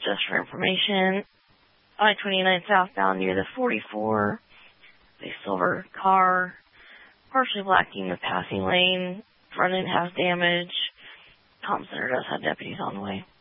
just for information, I-29 southbound near the 44, a silver car, partially blocking the passing lane. Front end has damage. Tom Center does have deputies on the way.